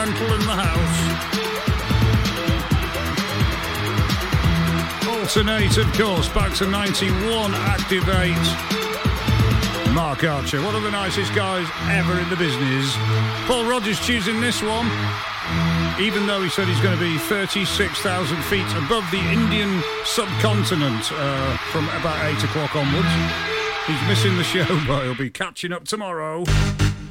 Rental in the house. Alternate, of course, back to 91, Activate. Mark Archer, one of the nicest guys ever in the business. Paul Rodgers choosing this one, even though he said he's going to be 36,000 feet above the Indian subcontinent from about 8 o'clock onwards. He's missing the show, but he'll be catching up tomorrow.